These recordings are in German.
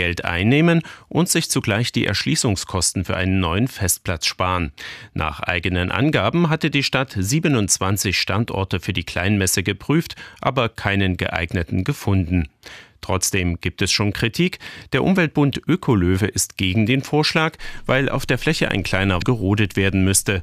Geld einnehmen und sich zugleich die Erschließungskosten für einen neuen Festplatz sparen. Nach eigenen Angaben hatte die Stadt 27 Standorte für die Kleinmesse geprüft, aber keinen geeigneten gefunden. Trotzdem gibt es schon Kritik. Der Umweltbund Ökolöwe ist gegen den Vorschlag, weil auf der Fläche ein kleiner gerodet werden müsste.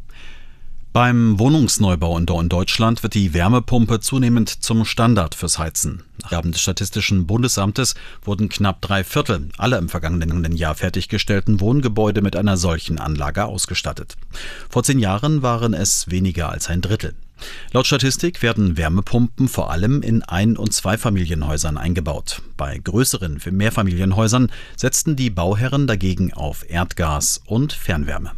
Beim Wohnungsneubau in Deutschland wird die Wärmepumpe zunehmend zum Standard fürs Heizen. Nach Angaben des Statistischen Bundesamtes wurden knapp 3/4 aller im vergangenen Jahr fertiggestellten Wohngebäude mit einer solchen Anlage ausgestattet. Vor 10 Jahren waren es weniger als ein Drittel. Laut Statistik werden Wärmepumpen vor allem in Ein- und Zweifamilienhäusern eingebaut. Bei größeren Mehrfamilienhäusern setzten die Bauherren dagegen auf Erdgas und Fernwärme.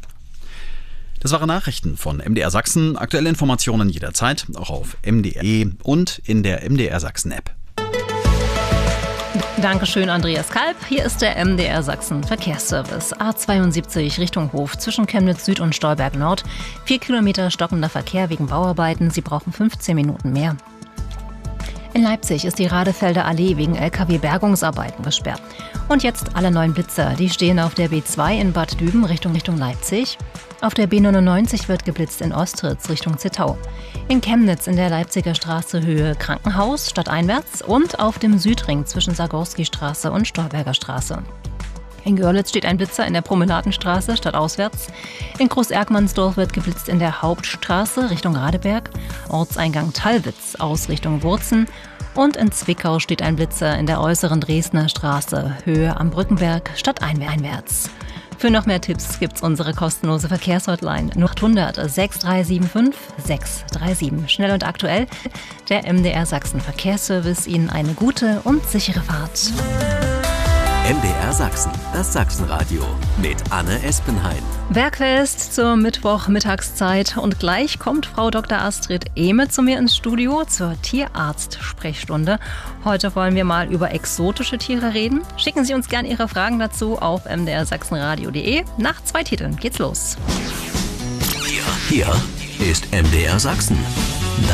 Das waren Nachrichten von MDR Sachsen. Aktuelle Informationen jederzeit, auch auf MDR und in der MDR Sachsen App. Dankeschön, Andreas Kalb. Hier ist der MDR Sachsen Verkehrsservice. A72 Richtung Hof zwischen Chemnitz Süd und Stolberg Nord. 4 Kilometer stockender Verkehr wegen Bauarbeiten. Sie brauchen 15 Minuten mehr. In Leipzig ist die Radefelder Allee wegen LKW-Bergungsarbeiten gesperrt. Und jetzt alle neuen Blitzer. Die stehen auf der B2 in Bad Düben Richtung Leipzig. Auf der B99 wird geblitzt in Ostritz Richtung Zittau. In Chemnitz in der Leipziger Straße Höhe Krankenhaus stadteinwärts und auf dem Südring zwischen Sargowski-Straße und Stolberger Straße. In Görlitz steht ein Blitzer in der Promenadenstraße stadtauswärts. In Groß-Erkmannsdorf wird geblitzt in der Hauptstraße Richtung Radeberg, Ortseingang Tallwitz aus Richtung Wurzen. Und in Zwickau steht ein Blitzer in der äußeren Dresdner Straße Höhe am Brückenberg stadteinwärts. Für noch mehr Tipps gibt's unsere kostenlose Verkehrshotline 0800 6375 637. Schnell und aktuell. Der MDR Sachsen Verkehrsservice. Ihnen eine gute und sichere Fahrt. MDR Sachsen, das Sachsenradio mit Anne Espenhain. Bergfest zur Mittwochmittagszeit und gleich kommt Frau Dr. Astrid Ehme zu mir ins Studio zur Tierarzt-Sprechstunde. Heute wollen wir mal über exotische Tiere reden. Schicken Sie uns gerne Ihre Fragen dazu auf mdrsachsenradio.de. Nach 2 Titeln geht's los. Hier ist MDR Sachsen.